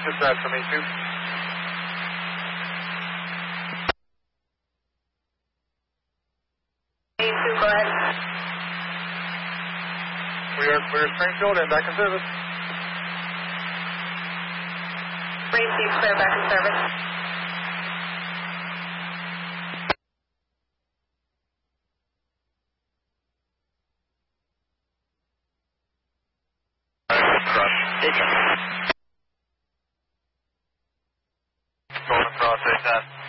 Dispatch from E2. E2, go ahead. We are Springfield and back in service. Receive, clear, back in service. Going across 810.